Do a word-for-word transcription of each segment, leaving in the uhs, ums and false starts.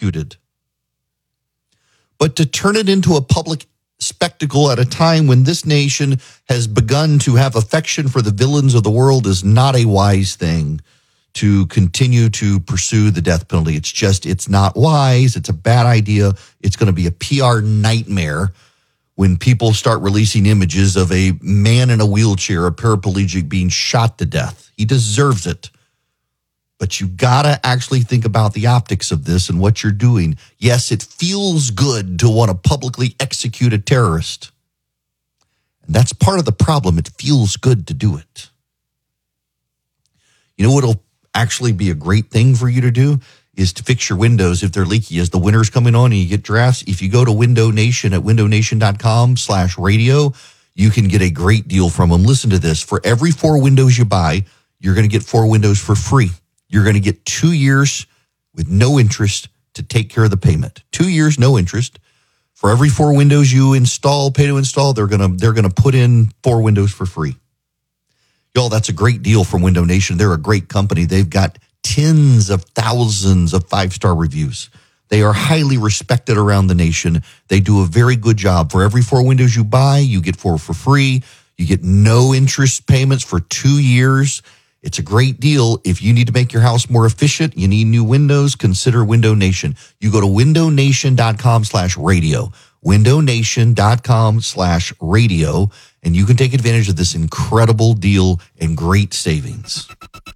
executed. But to turn it into a public spectacle at a time when this nation has begun to have affection for the villains of the world is not a wise thing. To continue to pursue the death penalty. It's just, it's not wise. It's a bad idea. It's going to be a P R nightmare when people start releasing images of a man in a wheelchair, a paraplegic, being shot to death. He deserves it. But you got to actually think about the optics of this and what you're doing. Yes, it feels good to want to publicly execute a terrorist. And that's part of the problem. It feels good to do it. You know what'll actually be a great thing for you to do is to fix your windows if they're leaky as the winter's coming on and you get drafts. If you go to Window Nation at window nation dot com slash radio, you can get a great deal from them. Listen to this. For every four windows you buy, you're going to get four windows for free. You're going to get two years with no interest to take care of the payment. Two years, no interest. For every four windows you install, pay to install, they're going to, they're going to put in four windows for free. Y'all, that's a great deal from Window Nation. They're a great company. They've got tens of thousands of five-star reviews. They are highly respected around the nation. They do a very good job. For every four windows you buy, you get four for free. You get no interest payments for two years. It's a great deal. If you need to make your house more efficient, you need new windows, consider Window Nation. You go to window nation dot com slash radio. window nation dot com slash radio, and you can take advantage of this incredible deal and great savings.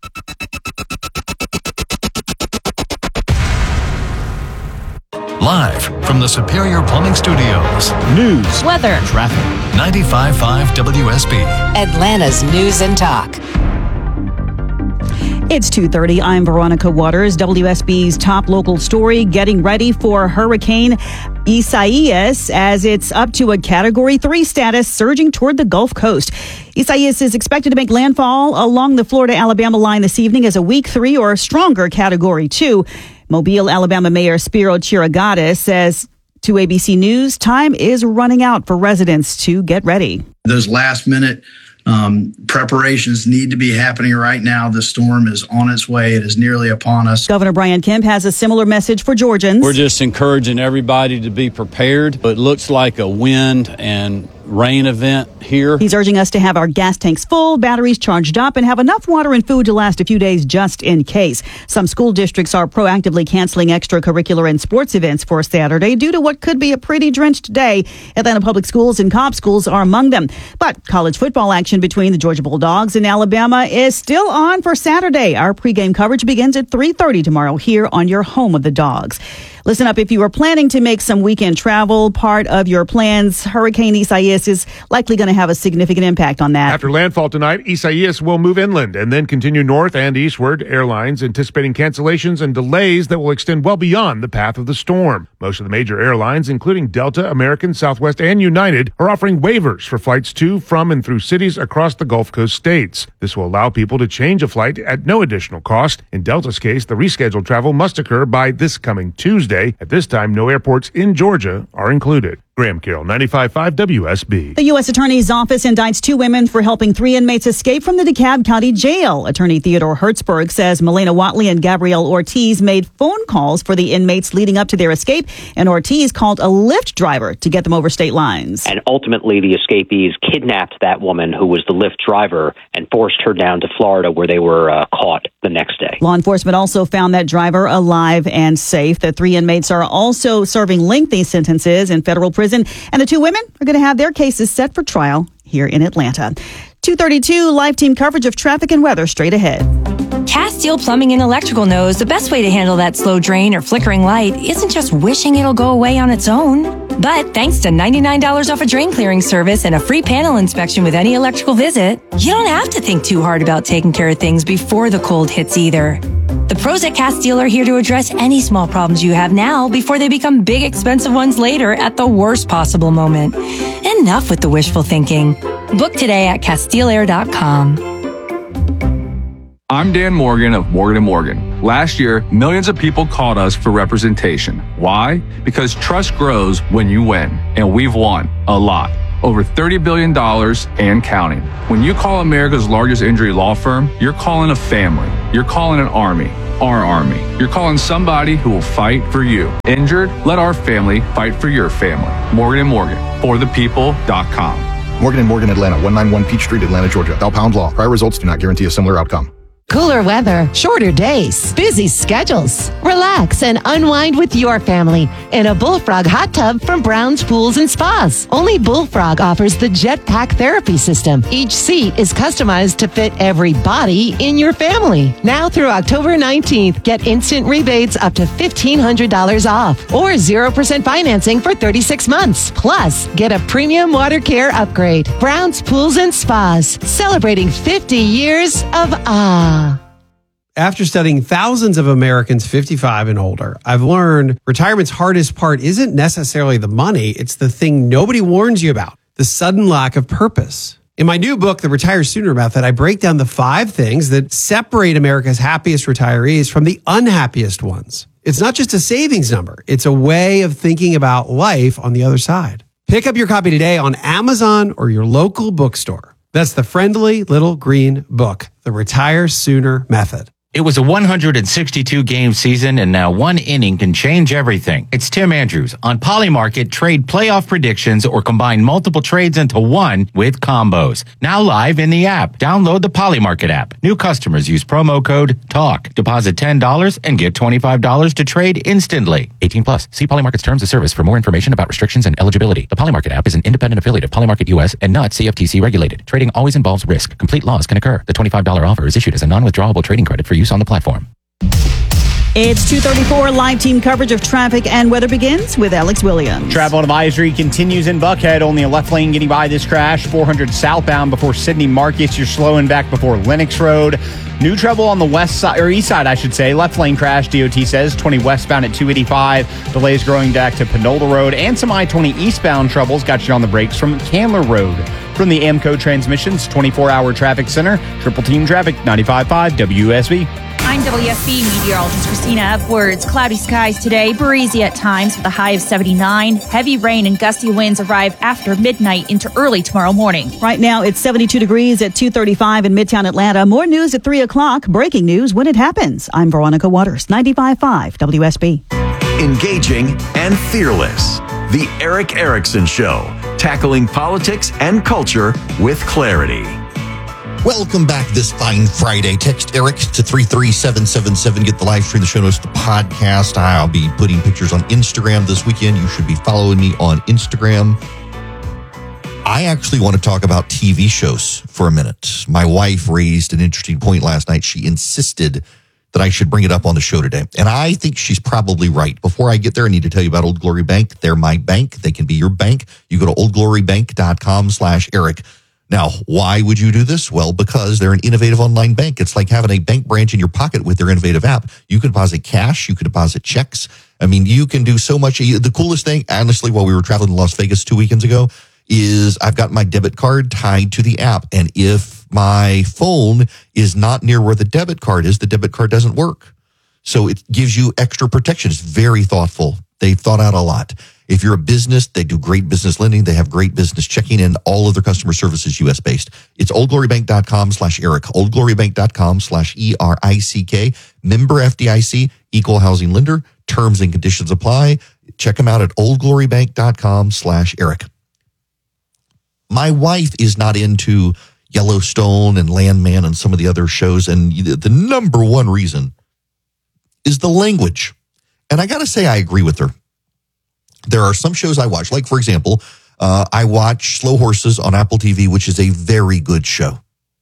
Live from the Superior Plumbing Studios. News, weather, traffic. ninety-five point five W S B. Atlanta's News and Talk. It's two thirty. I'm Veronica Waters. W S B's top local story, getting ready for Hurricane Isaias as it's up to a Category three status, surging toward the Gulf Coast. Isaias is expected to make landfall along the Florida-Alabama line this evening as a Week three or stronger Category two. Mobile, Alabama Mayor Spiro Chirigatis says to A B C News, time is running out for residents to get ready. Those last-minute Um, preparations need to be happening right now. The storm is on its way. It is nearly upon us. Governor Brian Kemp has a similar message for Georgians. We're just encouraging everybody to be prepared. It looks like a wind and rain event here. He's urging us to have our gas tanks full, batteries charged up, and have enough water and food to last a few days just in case. Some school districts are proactively canceling extracurricular and sports events for Saturday due to what could be a pretty drenched day. Atlanta Public Schools and Cobb Schools are among them. But college football action between the Georgia Bulldogs and Alabama is still on for Saturday. Our pregame coverage begins at three thirty tomorrow here on your home of the Dogs. Listen up, if you are planning to make some weekend travel part of your plans, Hurricane Isaias is likely going to have a significant impact on that. After landfall tonight, Isaias will move inland and then continue north and eastward. Airlines anticipating cancellations and delays that will extend well beyond the path of the storm. Most of the major airlines, including Delta, American, Southwest, and United, are offering waivers for flights to, from, and through cities across the Gulf Coast states. This will allow people to change a flight at no additional cost. In Delta's case, the rescheduled travel must occur by this coming Tuesday. At this time, no airports in Georgia are included. Graham Carroll, ninety-five point five W S B. The U S Attorney's Office indicts two women for helping three inmates escape from the DeKalb County Jail. Attorney Theodore Hertzberg says Melena Watley and Gabrielle Ortiz made phone calls for the inmates leading up to their escape, and Ortiz called a Lyft driver to get them over state lines. And ultimately, the escapees kidnapped that woman who was the Lyft driver and forced her down to Florida, where they were uh, caught the next day. Law enforcement also found that driver alive and safe. The three inmates are also serving lengthy sentences in federal prison. And the two women are going to have their cases set for trial here in Atlanta. two thirty-two, live team coverage of traffic and weather straight ahead. Castile Plumbing and Electrical knows the best way to handle that slow drain or flickering light isn't just wishing it'll go away on its own. But thanks to ninety-nine dollars off a drain clearing service and a free panel inspection with any electrical visit, you don't have to think too hard about taking care of things before the cold hits either. The pros at Castile are here to address any small problems you have now before they become big, expensive ones later at the worst possible moment. Enough with the wishful thinking. Book today at Castile Air dot com. I'm Dan Morgan of Morgan and Morgan. Last year, millions of people called us for representation. Why? Because trust grows when you win, and we've won a lot. Over thirty billion dollars and counting. When you call America's largest injury law firm, you're calling a family. You're calling an army. our army. You're calling somebody who will fight for you. Injured? Let our family fight for your family. Morgan and Morgan, for the people dot com. Morgan and Morgan, Atlanta, one ninety-one Peachtree, Atlanta, Georgia. Thou pound law. Prior results do not guarantee a similar outcome. Cooler weather, shorter days, busy schedules. Relax and unwind with your family in a Bullfrog hot tub from Brown's Pools and Spas. Only Bullfrog offers the Jetpack therapy system. Each seat is customized to fit every body in your family. Now through October nineteenth, get instant rebates up to fifteen hundred dollars off or zero percent financing for thirty-six months. Plus, get a premium water care upgrade. Brown's Pools and Spas, celebrating fifty years of ah. After studying thousands of Americans fifty-five and older, I've learned retirement's hardest part isn't necessarily the money, it's the thing nobody warns you about, the sudden lack of purpose. In my new book, The Retire Sooner Method, I break down the five things that separate America's happiest retirees from the unhappiest ones. It's not just a savings number, it's a way of thinking about life on the other side. Pick up your copy today on Amazon or your local bookstore. That's the friendly little green book, The Retire Sooner Method. It was a one hundred sixty-two game season, and now one inning can change everything. It's Tim Andrews on Polymarket. Trade playoff predictions or combine multiple trades into one with combos. Now live in the app. Download the Polymarket app. New customers use promo code TALK. Deposit ten dollars and get twenty-five dollars to trade instantly. eighteen plus. See Polymarket's terms of service for more information about restrictions and eligibility. The Polymarket app is an independent affiliate of Polymarket U S and not C F T C regulated. Trading always involves risk. Complete loss can occur. The twenty-five dollars offer is issued as a non-withdrawable trading credit for use on the platform. It's two thirty-four. Live team coverage of traffic and weather begins with Alex Williams. Travel advisory continues in Buckhead. Only a left lane getting by this crash. four hundred southbound before Sidney Marcus. You're slowing back before Lennox Road. New trouble on the west side, or east side, I should say. Left lane crash, D O T says. twenty westbound at two eighty-five. Delays growing back to Panola Road. And some I twenty eastbound troubles got you on the brakes from Candler Road. From the AMCO Transmissions twenty-four hour traffic center, Triple Team Traffic, ninety-five point five W S B. I'm W S B meteorologist Christina Edwards. Cloudy skies today, breezy at times with a high of seventy-nine. Heavy rain and gusty winds arrive after midnight into early tomorrow morning. Right now, it's seventy-two degrees at two thirty-five in Midtown Atlanta. More news at three o'clock. Breaking news when it happens. I'm Veronica Waters, ninety-five point five W S B. Engaging and fearless. The Eric Erickson Show. Tackling politics and culture with clarity. Welcome back this fine Friday. Text Eric to three three seven seven seven. Get the live stream, the show notes, the podcast. I'll be putting pictures on Instagram this weekend. You should be following me on Instagram. I actually want to talk about T V shows for a minute. My wife raised an interesting point last night. She insisted that I should bring it up on the show today. And I think she's probably right. Before I get there, I need to tell you about Old Glory Bank. They're my bank. They can be your bank. You go to oldglorybank.com slash Eric. Now, why would you do this? Well, because they're an innovative online bank. It's like having a bank branch in your pocket with their innovative app. You can deposit cash. You can deposit checks. I mean, you can do so much. The coolest thing, honestly, while we were traveling to Las Vegas two weekends ago, is I've got my debit card tied to the app. And if my phone is not near where the debit card is, the debit card doesn't work. So it gives you extra protection. It's very thoughtful. They've thought out a lot. If you're a business, they do great business lending. They have great business checking, and all of their customer service is U S based. It's oldglorybank.com slash Eric, oldglorybank.com slash E R I C K. Member F D I C, equal housing lender. Terms and conditions apply. Check them out at oldglorybank.com slash Eric. My wife is not into Yellowstone and Landman and some of the other shows, and the number one reason is the language. And I got to say, I agree with her. There are some shows I watch, like, for example, uh, I watch Slow Horses on Apple T V, which is a very good show.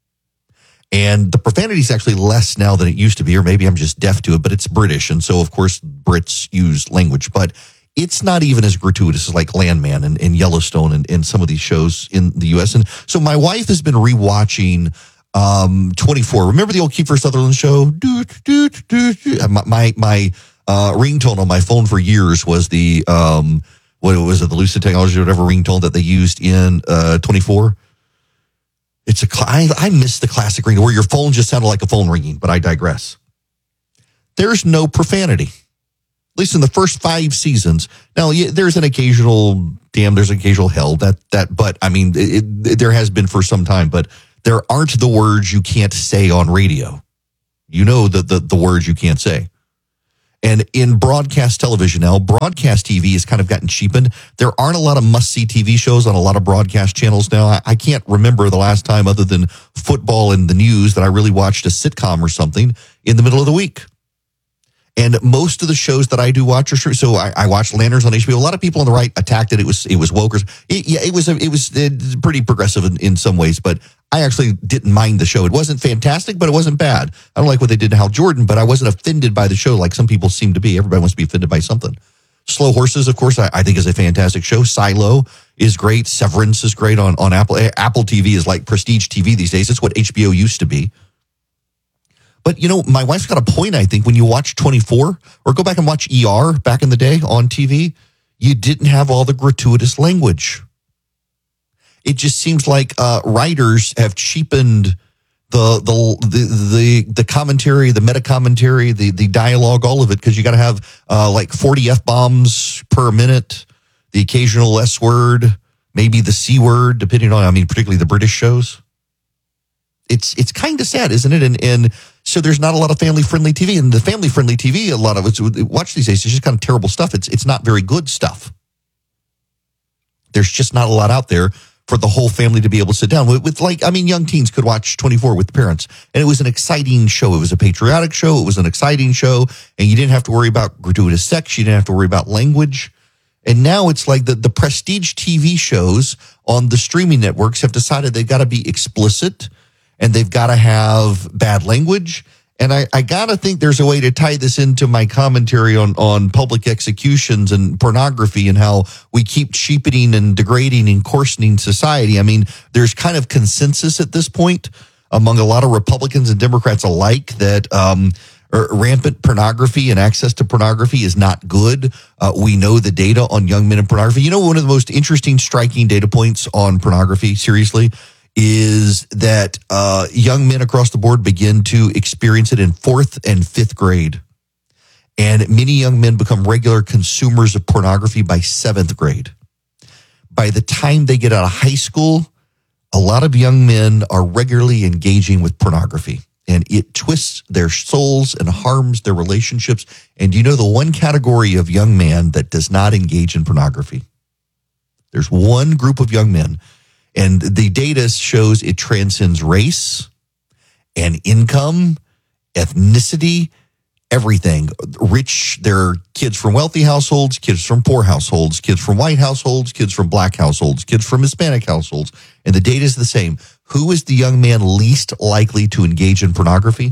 And the profanity is actually less now than it used to be, or maybe I'm just deaf to it, but it's British. And so, of course, Brits use language. But it's not even as gratuitous as like Landman and, and Yellowstone and, and some of these shows in the U S. And so my wife has been rewatching um, twenty-four. Remember the old Kiefer Sutherland show? Do, do, do, do. My, my, my uh, ringtone on my phone for years was the, um, what was it, the Lucid Technology or whatever ringtone that they used in uh, twenty-four. It's a, I, I miss the classic ringtone where your phone just sounded like a phone ringing, but I digress. There's no profanity. At least in the first five seasons. Now, yeah, there's an occasional damn, there's an occasional hell that that, but I mean, it, it, there has been for some time. But there aren't the words you can't say on radio. You know the, the, the words you can't say. And in broadcast television now, broadcast T V has kind of gotten cheapened. There aren't a lot of must-see T V shows on a lot of broadcast channels now. I, I can't remember the last time, other than football and the news, that I really watched a sitcom or something in the middle of the week. And most of the shows that I do watch are, so I, I watched Lanterns on H B O. A lot of people on the right attacked it. It was it was woke. It, yeah, it was a, it was uh, pretty progressive in, in some ways, but I actually didn't mind the show. It wasn't fantastic, but it wasn't bad. I don't like what they did to Hal Jordan, but I wasn't offended by the show like some people seem to be. Everybody wants to be offended by something. Slow Horses, of course, I, I think is a fantastic show. Silo is great. Severance is great on, on Apple. Apple T V is like prestige T V these days. It's what H B O used to be. But, you know, my wife's got a point, I think, when you watch twenty-four or go back and watch E R back in the day on T V, you didn't have all the gratuitous language. It just seems like uh, writers have cheapened the the the the, the commentary, the meta commentary, the, the dialogue, all of it, because you got to have uh, like forty F-bombs per minute, the occasional S word, maybe the C word, depending on, I mean, particularly the British shows. It's it's kind of sad, isn't it? And and so there's not a lot of family-friendly T V. And the family-friendly T V, a lot of it's, watch these days, it's just kind of terrible stuff. It's it's not very good stuff. There's just not a lot out there for the whole family to be able to sit down with, with like, I mean, young teens could watch twenty-four with the parents. And it was an exciting show. It was a patriotic show. It was an exciting show. And you didn't have to worry about gratuitous sex. You didn't have to worry about language. And now it's like the, the prestige T V shows on the streaming networks have decided they've got to be explicit and they've got to have bad language. And I, I got to think there's a way to tie this into my commentary on, on public executions and pornography and how we keep cheapening and degrading and coarsening society. I mean, there's kind of consensus at this point among a lot of Republicans and Democrats alike that um, rampant pornography and access to pornography is not good. Uh, we know the data on young men and pornography. You know, one of the most interesting, striking data points on pornography, seriously, is that uh, young men across the board begin to experience it in fourth and fifth grade. And many young men become regular consumers of pornography by seventh grade. By the time they get out of high school, a lot of young men are regularly engaging with pornography. And it twists their souls and harms their relationships. And you know the one category of young man that does not engage in pornography? There's one group of young men. And the data shows it transcends race and income, ethnicity, everything. Rich, there are kids from wealthy households, kids from poor households, kids from white households, kids from black households, kids from Hispanic households. And the data is the same. Who is the young man least likely to engage in pornography?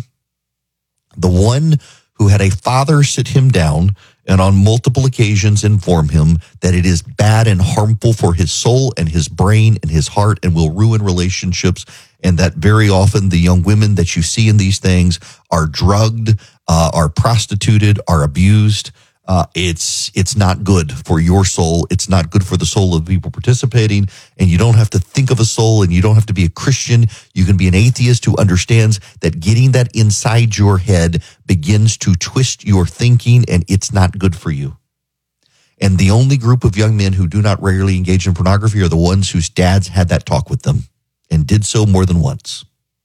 The one who had a father sit him down and on multiple occasions inform him that it is bad and harmful for his soul and his brain and his heart and will ruin relationships, and that very often the young women that you see in these things are drugged, uh, are prostituted, are abused. Uh, it's it's not good for your soul. It's not good for the soul of the people participating. And you don't have to think of a soul, and you don't have to be a Christian. You can be an atheist who understands that getting that inside your head begins to twist your thinking, and it's not good for you. And the only group of young men who do not regularly engage in pornography are the ones whose dads had that talk with them and did so more than once.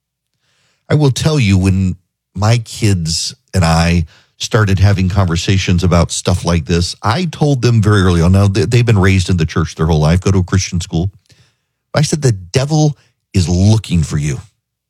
I will tell you, when my kids and I started having conversations about stuff like this, I told them very early on, now they've been raised in the church their whole life, go to a Christian school. I said, the devil is looking for you.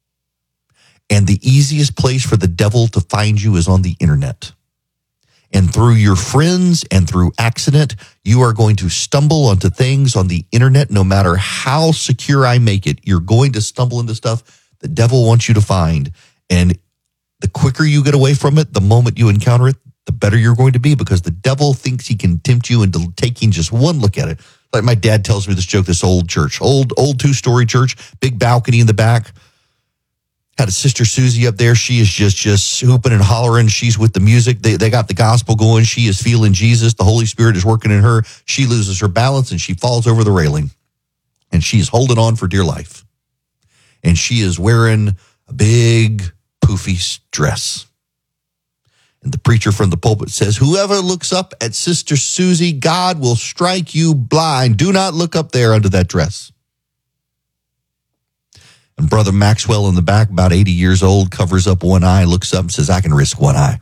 And the easiest place for the devil to find you is on the internet. And through your friends and through accident, you are going to stumble onto things on the internet. No matter how secure I make it, you're going to stumble into stuff the devil wants you to find. And the quicker you get away from it, the moment you encounter it, the better you're going to be, because the devil thinks he can tempt you into taking just one look at it. Like my dad tells me this joke, this old church, old, old two-story church, big balcony in the back. Had a sister Susie up there. She is just, just hooping and hollering. She's with the music. They, they got the gospel going. She is feeling Jesus. The Holy Spirit is working in her. She loses her balance and she falls over the railing. And she is holding on for dear life. And she is wearing a big poofy dress. And the preacher from the pulpit says, whoever looks up at Sister Susie, God will strike you blind. Do not look up there under that dress. And And Brother Maxwell in the back, about eighty years old, covers up one eye, looks up and says, I can risk one eye.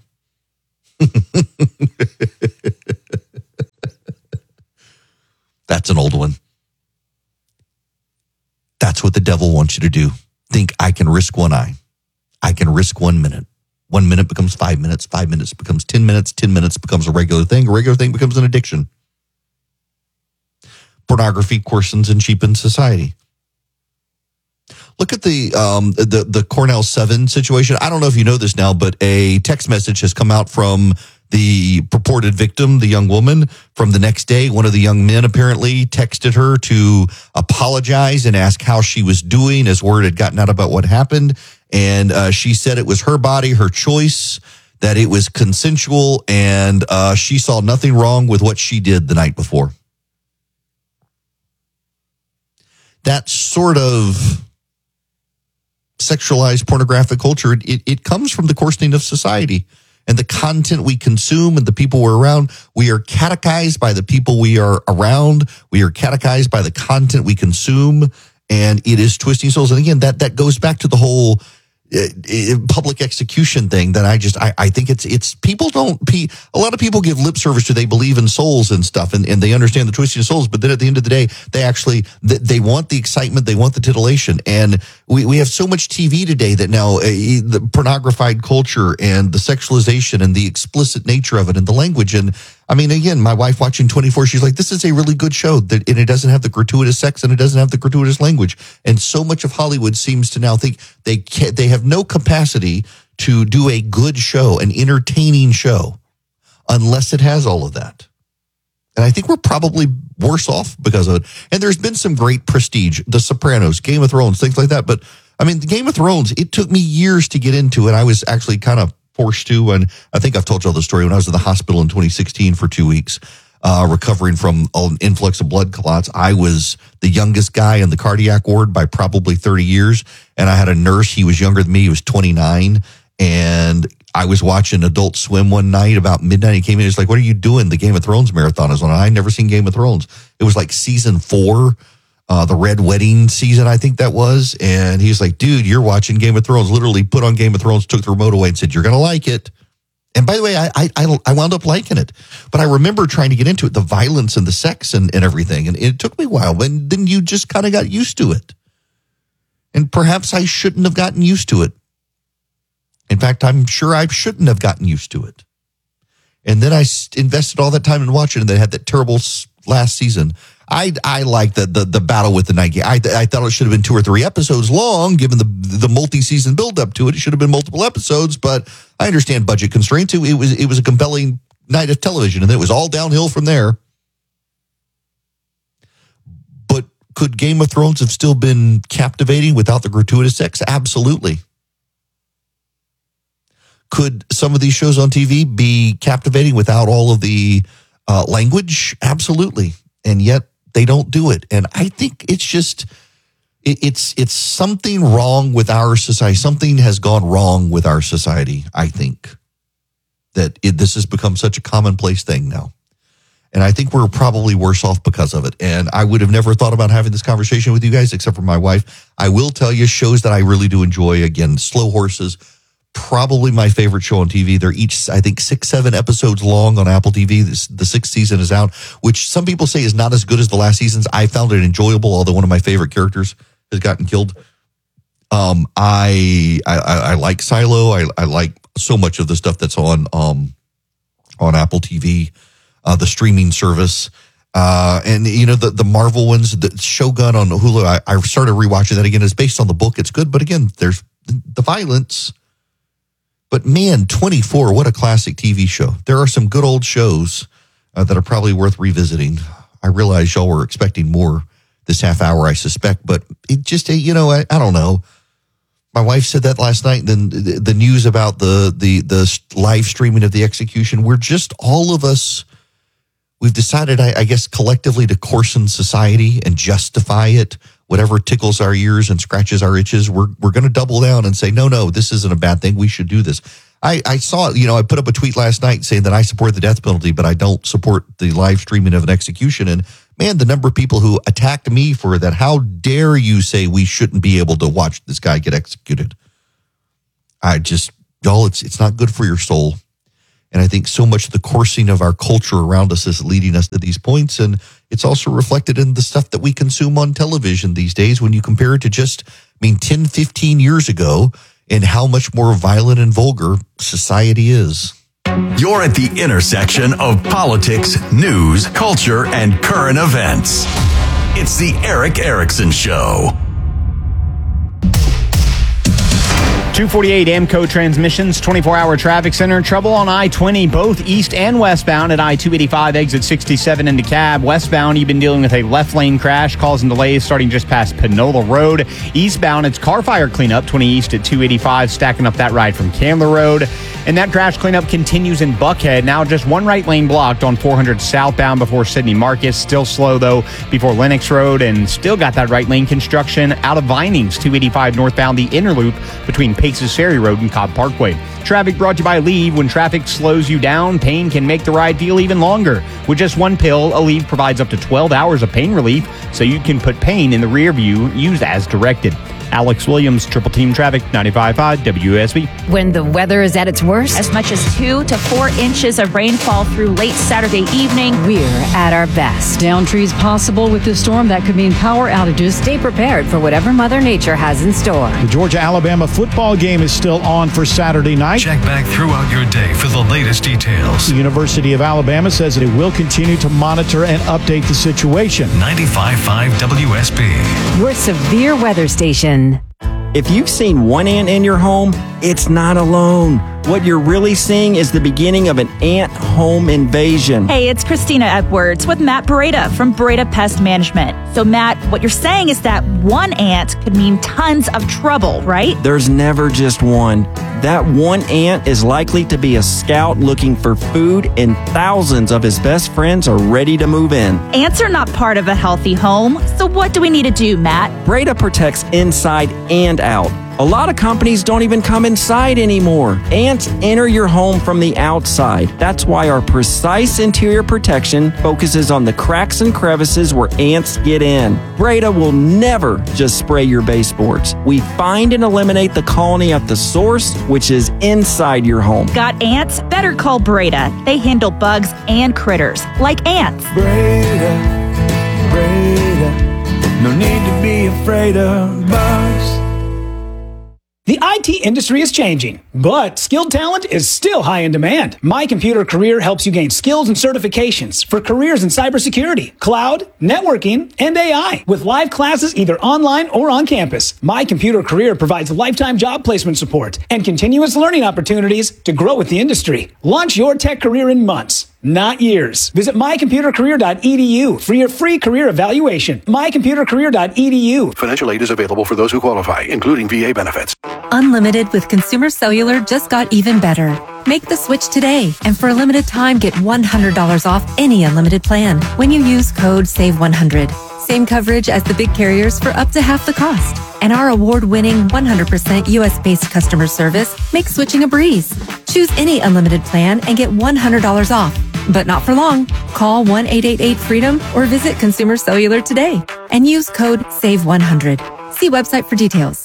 That's an old one. That's what the devil wants you to do. Think, I can risk one eye. I can risk one minute. One minute becomes five minutes. Five minutes becomes ten minutes. Ten minutes becomes a regular thing. A regular thing becomes an addiction. Pornography coarsens and cheapens society. Look at the um, the the Cornell seven situation. I don't know if you know this now, but a text message has come out from the purported victim, the young woman. From the next day, one of the young men apparently texted her to apologize and ask how she was doing, as word had gotten out about what happened. And uh, she said it was her body, her choice, that it was consensual, and uh, she saw nothing wrong with what she did the night before. That sort of sexualized pornographic culture, it, it comes from the coarsening of society and the content we consume and the people we're around. We are catechized by the people we are around. We are catechized by the content we consume, and it is twisting souls. And again, that, that goes back to the whole uh, public execution thing that I just, I, I think it's, it's people don't, a lot of people give lip service to they believe in souls and stuff, and, and they understand the twisting of souls, but then at the end of the day, they actually, they want the excitement, they want the titillation. And we, we have so much T V today that now uh, the pornographied culture and the sexualization and the explicit nature of it and the language. And I mean, again, my wife watching twenty-four, she's like, this is a really good show, that, and it doesn't have the gratuitous sex and it doesn't have the gratuitous language. And so much of Hollywood seems to now think they can, they have no capacity to do a good show, an entertaining show, unless it has all of that. And I think we're probably worse off because of it. And there's been some great prestige, The Sopranos, Game of Thrones, things like that. But I mean, the Game of Thrones, it took me years to get into it. I was actually kind of forced to, and I think I've told you all the story when I was in the hospital in twenty sixteen for two weeks, uh, recovering from an influx of blood clots. I was the youngest guy in the cardiac ward by probably thirty years. And I had a nurse, he was younger than me, he was twenty-nine. And I was watching Adult Swim one night about midnight. He came in, he's like, what are you doing? The Game of Thrones marathon is on. I'd never seen Game of Thrones. It was like season four, uh, the Red Wedding season, I think that was. And he's like, dude, you're watching Game of Thrones. Literally put on Game of Thrones, took the remote away and said, you're going to like it. And by the way, I, I I wound up liking it. But I remember trying to get into it, the violence and the sex and, and everything. And it took me a while. But then you just kind of got used to it. And perhaps I shouldn't have gotten used to it. In fact, I'm sure I shouldn't have gotten used to it. And then I invested all that time in watching, and they had that terrible last season. I I like the, the the battle with the Night King. I I thought it should have been two or three episodes long, given the the multi-season build-up to it. It should have been multiple episodes, but I understand budget constraints. It, it was it was a compelling night of television, and then it was all downhill from there. But could Game of Thrones have still been captivating without the gratuitous sex? Absolutely. Could some of these shows on T V be captivating without all of the uh, language? Absolutely. And yet they don't do it. And I think it's just, it, it's it's something wrong with our society. Something has gone wrong with our society, I think, that it, this has become such a commonplace thing now. And I think we're probably worse off because of it. And I would have never thought about having this conversation with you guys, except for my wife. I will tell you, shows that I really do enjoy, again, Slow Horses, probably my favorite show on T V. They're each, I think, six, seven episodes long on Apple T V. This, the sixth season is out, which some people say is not as good as the last seasons. I found it enjoyable, although one of my favorite characters has gotten killed. Um, I, I, I like Silo. I, I like so much of the stuff that's on, um, on Apple T V, uh, the streaming service. Uh, and you know, the, the Marvel ones, the Shogun on Hulu. I, I started rewatching that again. It's based on the book. It's good. But again, there's the violence. But man, twenty-four, what a classic T V show. There are some good old shows uh, that are probably worth revisiting. I realize y'all were expecting more this half hour, I suspect, but it just, you know, I, I don't know. My wife said that last night, and then the, the news about the, the, the live streaming of the execution. We're just, all of us, we've decided, I, I guess, collectively to coarsen society and justify it. Whatever tickles our ears and scratches our itches, we're we're going to double down and say, no, no, this isn't a bad thing. We should do this. I, I saw, you know, I put up a tweet last night saying that I support the death penalty, but I don't support the live streaming of an execution. And man, the number of people who attacked me for that. How dare you say we shouldn't be able to watch this guy get executed? I just, y'all, it's it's not good for your soul. And I think so much of the coursing of our culture around us is leading us to these points. And it's also reflected in the stuff that we consume on television these days when you compare it to just, I mean, ten, fifteen years ago and how much more violent and vulgar society is. You're at the intersection of politics, news, culture, and current events. It's the Erick Erickson Show. two forty-eight Amco Transmissions, twenty-four hour traffic center. Trouble on I twenty, both east and westbound at I two eighty-five, exit sixty-seven into Cab. Westbound, you've been dealing with a left lane crash, causing delays starting just past Panola Road. Eastbound, it's car fire cleanup, twenty east at two eighty-five, stacking up that ride from Candler Road. And that crash cleanup continues in Buckhead. Now just one right lane blocked on four hundred southbound before Sidney Marcus. Still slow, though, before Lennox Road. And still got that right lane construction out of Vinings, two eighty-five northbound, the inner loop between Paces Ferry Road and Cobb Parkway. Traffic brought to you by Aleve. When traffic slows you down, pain can make the ride feel even longer. With just one pill, Aleve provides up to twelve hours of pain relief, so you can put pain in the rear view, used as directed. Alex Williams, Triple Team Traffic, ninety-five point five W S B. When the weather is at its worst, as much as two to four inches of rainfall through late Saturday evening, we're at our best. Down trees possible with this storm. That could mean power outages. Stay prepared for whatever Mother Nature has in store. The Georgia-Alabama football game is still on for Saturday night. Check back throughout your day for the latest details. The University of Alabama says that it will continue to monitor and update the situation. ninety-five point five W S B. Your severe weather station. If you've seen one ant in your home, it's not alone. What you're really seeing is the beginning of an ant home invasion. Hey, it's Christina Edwards with Matt Beretta from Beretta Pest Management. So, Matt, what you're saying is that one ant could mean tons of trouble, right? There's never just one. That one ant is likely to be a scout looking for food, and thousands of his best friends are ready to move in. Ants are not part of a healthy home. So what do we need to do, Matt? Beretta protects inside and out. A lot of companies don't even come inside anymore. Ants enter your home from the outside. That's why our precise interior protection focuses on the cracks and crevices where ants get in. Beretta will never just spray your baseboards. We find and eliminate the colony at the source, which is inside your home. Got ants? Better call Beretta. They handle bugs and critters, like ants. Beretta, Beretta, no need to be afraid of bugs. The I T industry is changing, but skilled talent is still high in demand. My Computer Career helps you gain skills and certifications for careers in cybersecurity, cloud, networking, and A I with live classes either online or on campus. My Computer Career provides lifetime job placement support and continuous learning opportunities to grow with the industry. Launch your tech career in months, not years. Visit my computer career dot e d u for your free career evaluation. my computer career dot e d u. Financial aid is available for those who qualify, including V A benefits. Unlimited with Consumer Cellular just got even better. Make the switch today, and for a limited time, get one hundred dollars off any unlimited plan when you use code save one hundred. Same coverage as the big carriers for up to half the cost. And our award-winning one hundred percent U S-based customer service makes switching a breeze. Choose any unlimited plan and get one hundred dollars off. But not for long. Call one eight eight eight freedom or visit Consumer Cellular today and use code save one hundred. See website for details.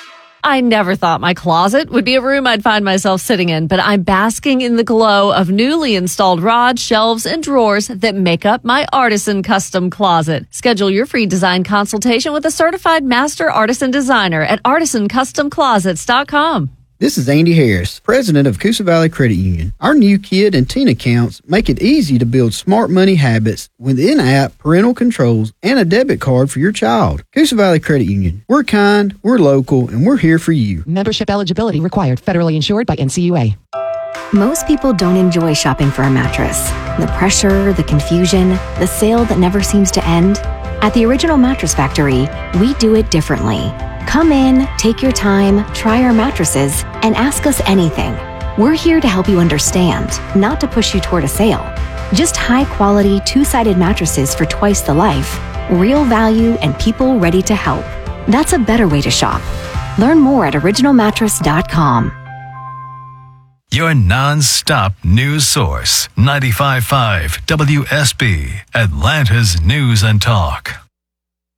I never thought my closet would be a room I'd find myself sitting in, but I'm basking in the glow of newly installed rods, shelves, and drawers that make up my Artisan Custom Closet. Schedule your free design consultation with a certified master artisan designer at artisan custom closets dot com. This is Andy Harris, president of Coosa Valley Credit Union. Our new kid and teen accounts make it easy to build smart money habits with in-app parental controls and a debit card for your child. Coosa Valley Credit Union. We're kind, we're local, and we're here for you. Membership eligibility required. Federally insured by N C U A. Most people don't enjoy shopping for a mattress. The pressure, the confusion, the sale that never seems to end. At the Original Mattress Factory, we do it differently. Come in, take your time, try our mattresses, and ask us anything. We're here to help you understand, not to push you toward a sale. Just high-quality, two-sided mattresses for twice the life, real value, and people ready to help. That's a better way to shop. Learn more at original mattress dot com. your non-stop news source. ninety-five point five W S B, Atlanta's News and Talk.